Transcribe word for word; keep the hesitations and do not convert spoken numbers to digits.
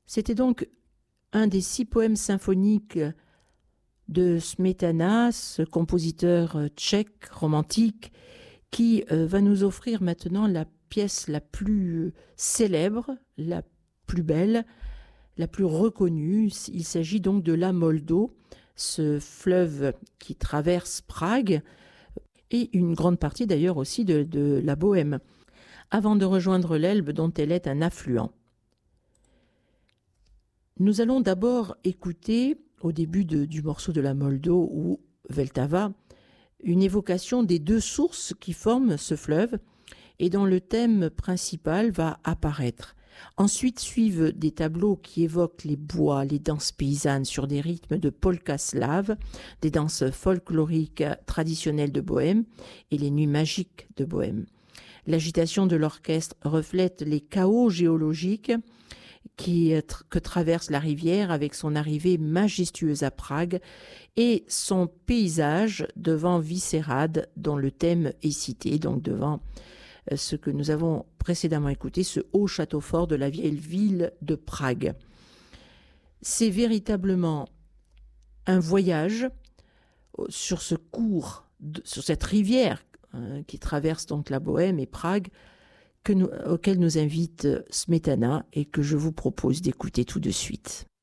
C'était donc un des six poèmes symphoniques de Smetana, ce compositeur tchèque romantique, qui va nous offrir maintenant la pièce la plus célèbre, la plus belle, la plus reconnue. Il s'agit donc de la Moldau, ce fleuve qui traverse Prague, et une grande partie d'ailleurs aussi de, de la Bohême, avant de rejoindre l'Elbe dont elle est un affluent. Nous allons d'abord écouter, au début de, du morceau de la Moldau ou Vltava, une évocation des deux sources qui forment ce fleuve et dont le thème principal va apparaître. Ensuite suivent des tableaux qui évoquent les bois, les danses paysannes sur des rythmes de polka slave, des danses folkloriques traditionnelles de Bohême et les nuits magiques de Bohême. L'agitation de l'orchestre reflète les chaos géologiques qui, que traverse la rivière avec son arrivée majestueuse à Prague et son paysage devant Vyšehrad dont le thème est cité, donc devant ce que nous avons précédemment écouté, ce haut château fort de la vieille ville de Prague. C'est véritablement un voyage sur ce cours, sur cette rivière hein, qui traverse donc la Bohême et Prague, que nous, auquel nous invite Smetana et que je vous propose d'écouter tout de suite.